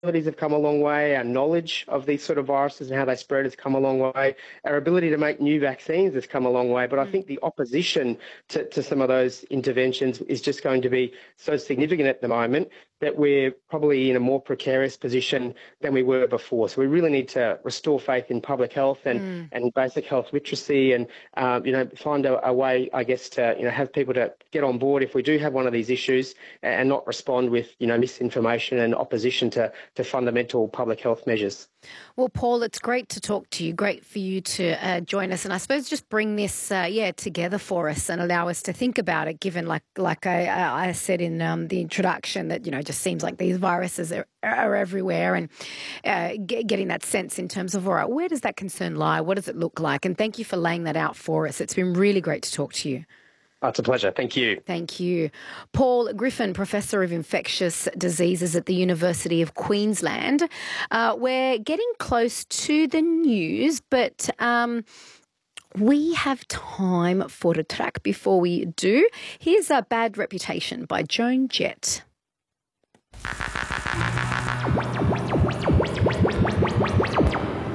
abilities have come a long way. Our knowledge of these sort of viruses and how they spread has come a long way. Our ability to make new vaccines has come a long way. But I think the opposition to some of those interventions is just going to be so significant at the moment that we're probably in a more precarious position than we were before. So we really need to restore faith in public health and basic health literacy and, find a way, I guess, to, have people to get on board if we do have one of these issues and not respond with, misinformation and opposition to fundamental public health measures. Well, Paul, it's great to talk to you. Great for you to join us, and I suppose just bring this, together for us and allow us to think about it. Given, like I said in the introduction, that just seems like these viruses are everywhere, and getting that sense in terms of, all right, where does that concern lie? What does it look like? And thank you for laying that out for us. It's been really great to talk to you. Oh, it's a pleasure. Thank you. Thank you. Paul Griffin, Professor of Infectious Diseases at the University of Queensland. We're getting close to the news, but we have time for the track before we do. Here's a Bad Reputation by Joan Jett.